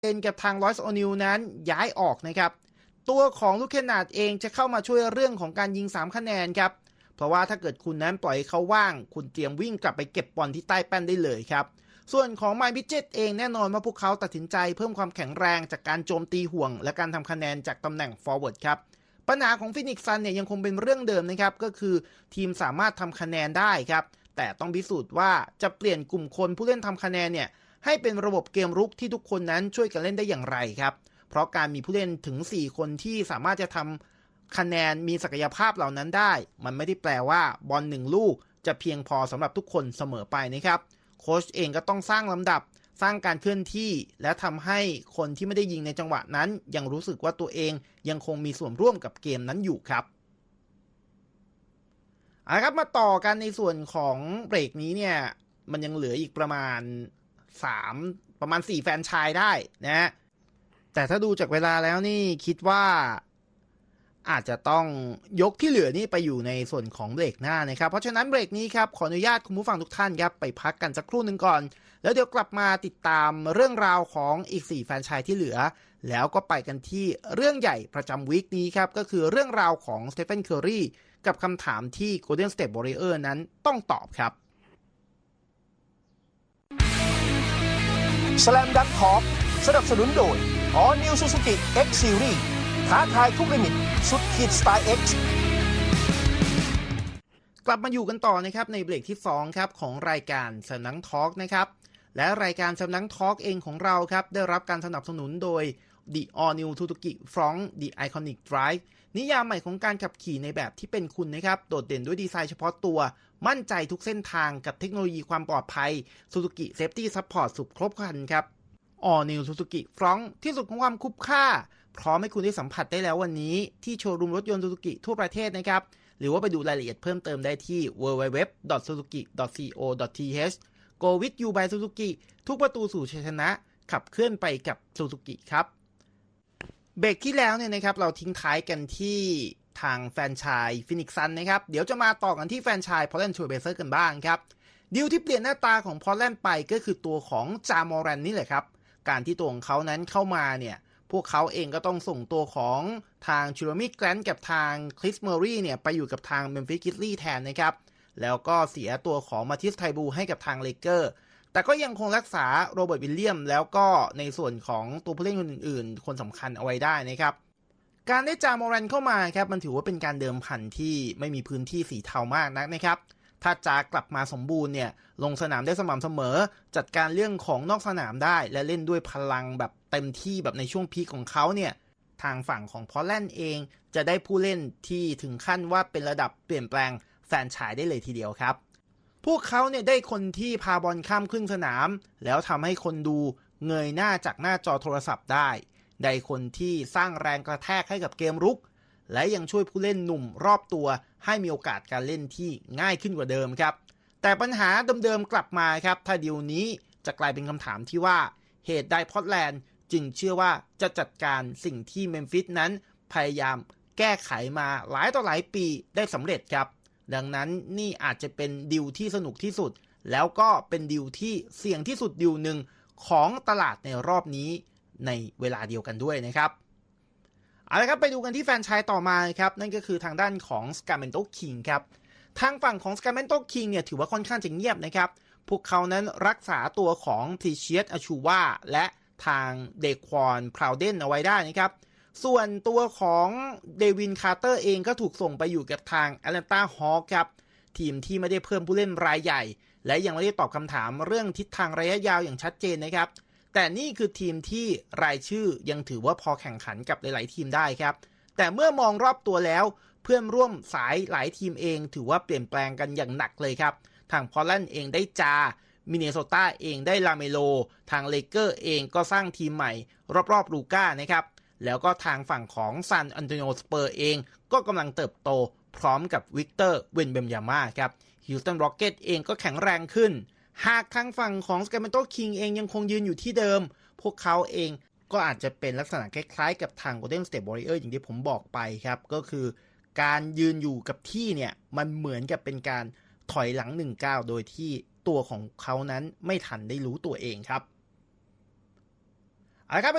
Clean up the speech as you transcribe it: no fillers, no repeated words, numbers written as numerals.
เอนกับทางลอยส์โอนิลนั้นย้ายออกนะครับตัวของลูกเคนนาร์ดเองจะเข้ามาช่วยเรื่องของการยิง3คะแนนครับเพราะว่าถ้าเกิดคุณนั้นปล่อยเขาว่างคุณเตรียมวิ่งกลับไปเก็บบอลที่ใต้แป้นได้เลยครับส่วนของไมค์พิเจตเองแน่นอนว่าพวกเขาตัดสินใจเพิ่มความแข็งแรงจากการโจมตีห่วงและการทำคะแนนจากตำแหน่งฟอร์เวิร์ดครับปัญหาของฟินิกซ์ซันเนี่ยยังคงเป็นเรื่องเดิมนะครับก็คือทีมสามารถทำคะแนนได้ครับแต่ต้องพิสูจน์ว่าจะเปลี่ยนกลุ่มคนผู้เล่นทำคะแนนเนี่ยให้เป็นระบบเกมรุกที่ทุกคนนั้นช่วยกันเล่นได้อย่างไรครับเพราะการมีผู้เล่นถึง4คนที่สามารถจะทำคะแนนมีศักยภาพเหล่านั้นได้มันไม่ได้แปลว่าบอล1ลูกจะเพียงพอสำหรับทุกคนเสมอไปนะครับโค้ชเองก็ต้องสร้างลำดับสร้างการเคลื่อนที่และทำให้คนที่ไม่ได้ยิงในจังหวะนั้นยังรู้สึกว่าตัวเองยังคงมีส่วนร่วมกับเกมนั้นอยู่ครับครับมาต่อกันในส่วนของเบรกนี้เนี่ยมันยังเหลืออีกประมาณ4แฟรนไชส์ได้นะแต่ถ้าดูจากเวลาแล้วนี่คิดว่าอาจจะต้องยกที่เหลือนี่ไปอยู่ในส่วนของเบรกหน้านะครับเพราะฉะนั้นเบรกนี้ครับขออนุญาตคุณผู้ฟังทุกท่านครับไปพักกันสักครู่หนึ่งก่อนแล้วเดี๋ยวกลับมาติดตามเรื่องราวของอีก4แฟรนไชส์ที่เหลือแล้วก็ไปกันที่เรื่องใหญ่ประจำวีคนี้ครับก็คือเรื่องราวของสเตเฟน เคอร์รีกับคำถามที่ Golden State Warriors นั้นต้องตอบครับ Slam Dunk Talk สนับสนุนโดย All New Suzuki X Series ท้าทายทุกลิมิตสุดขีดสไตล์ X กลับมาอยู่กันต่อนะครับในเบรกที่2ครับของรายการ Slam Dunk Talk นะครับและรายการ Slam Dunk Talk เองของเราครับได้รับการสนับสนุนโดย The All New Suzuki Front The Iconic Drive นิยามใหม่ของการขับขี่ในแบบที่เป็นคุณนะครับโดดเด่นด้วยดีไซน์เฉพาะตัวมั่นใจทุกเส้นทางกับเทคโนโลยีความปลอดภัย Suzuki Safety Support สุดครบครันครับ All New Suzuki Front ที่สุดของความคุ้มค่าพร้อมให้คุณได้สัมผัสได้แล้ววันนี้ที่โชว์รูมรถยนต์ Suzuki ทั่วประเทศนะครับหรือว่าไปดูรายละเอียดเพิ่มเติมได้ที่ www.suzuki.co.th Go with you by Suzuki ทุกประตูสู่ชัยชนะขับเคลื่อนไปกับ Suzuki ครับเบรกที่แล้วเนี่ยนะครับเราทิ้งท้ายกันที่ทางแฟรนไชส์ฟินิกซ์ซันนะครับเดี๋ยวจะมาต่อกันที่แฟรนไชส์พอร์ตแลนด์เทรลเบลเซอร์กันบ้างครับดีลที่เปลี่ยนหน้าตาของพอร์ตแลนด์ไปก็คือตัวของจามอรันนี่แหละครับการที่ตัวของเขานั้นเข้ามาเนี่ยพวกเขาเองก็ต้องส่งตัวของทางชิโรมิแกรนท์กับทางคริสเมอรี่เนี่ยไปอยู่กับทางเมมฟิสกริซลี่แทนนะครับแล้วก็เสียตัวของมาทิสไทบูให้กับทางเลเกอร์แต่ก็ยังคงรักษาโรเบิร์ตวิลเลียมแล้วก็ในส่วนของตัวผู้เล่นคนอื่นๆคนสำคัญเอาไว้ได้นะครับการได้จามอรันเข้ามาครับมันถือว่าเป็นการเดิมพันที่ไม่มีพื้นที่สีเทามากนักนะครับถ้าจากลับมาสมบูรณ์เนี่ยลงสนามได้สม่ำเสมอจัดการเรื่องของนอกสนามได้และเล่นด้วยพลังแบบเต็มที่แบบในช่วงพีคของเขาเนี่ยทางฝั่งของพอร์ตแลนด์เองจะได้ผู้เล่นที่ถึงขั้นว่าเป็นระดับเปลี่ยนแปลงแฟรนไชส์ได้เลยทีเดียวครับพวกเขาเนี่ยได้คนที่พาบอลข้ามครึ่งสนามแล้วทำให้คนดูเงยหน้าจากหน้าจอโทรศัพท์ได้คนที่สร้างแรงกระแทกให้กับเกมรุกและยังช่วยผู้เล่นหนุ่มรอบตัวให้มีโอกาสการเล่นที่ง่ายขึ้นกว่าเดิมครับแต่ปัญหาเดิมๆกลับมาครับถ้าดีลนี้จะกลายเป็นคำถามที่ว่าเหตุใดพอร์ตแลนด์จึงเชื่อว่าจะจัดการสิ่งที่เมมฟิสนั้นพยายามแก้ไขมาหลายต่อหลายปีได้สำเร็จครับดังนั้นนี่อาจจะเป็นดีลที่สนุกที่สุดแล้วก็เป็นดีลที่เสี่ยงที่สุดดีลหนึ่งของตลาดในรอบนี้ในเวลาเดียวกันด้วยนะครับเอาละครับไปดูกันที่แฟรนไชส์ต่อมาครับนั่นก็คือทางด้านของ Sacramento Kings ครับทางฝั่งของ Sacramento Kings เนี่ยถือว่าค่อนข้างจะเงียบนะครับพวกเขานั้นรักษาตัวของ Precious Achiuwa และทางเดควอนพราวเดนเอาไว้ได้นะครับส่วนตัวของเดวินคาร์เตอร์เองก็ถูกส่งไปอยู่กับทางแอตแลนตาฮอคครับทีมที่ไม่ได้เพิ่มผู้เล่นรายใหญ่และยังไม่ได้ตอบคำถามเรื่องทิศทางระยะยาวอย่างชัดเจนนะครับแต่นี่คือทีมที่รายชื่อยังถือว่าพอแข่งขันกับหลายๆทีมได้ครับแต่เมื่อมองรอบตัวแล้วเพื่อนร่วมสายหลายทีมเองถือว่าเปลี่ยนแปลงกันอย่างหนักเลยครับทางพอร์ตแลนด์เองได้จามินเนโซตาเองได้ลาเมโลทางเลเกอร์เองก็สร้างทีมใหม่รอบๆลูก้านะครับแล้วก็ทางฝั่งของซานอันโตนิโอสเปอร์เองก็กำลังเติบโตพร้อมกับวิกเตอร์เวนเบมยาม่าครับฮิลตันร็อกเก็ตเองก็แข็งแรงขึ้นหากทางฝั่งของ Sacramento Kings เองยังคงยืนอยู่ที่เดิมพวกเขาเองก็อาจจะเป็นลักษณะคล้ายๆกับทาง Golden State Warriors อย่างที่ผมบอกไปครับก็คือการยืนอยู่กับที่เนี่ยมันเหมือนกับเป็นการถอยหลัง1 ก้าวโดยที่ตัวของเขานั้นไม่ทันได้รู้ตัวเองครับเอาละครับ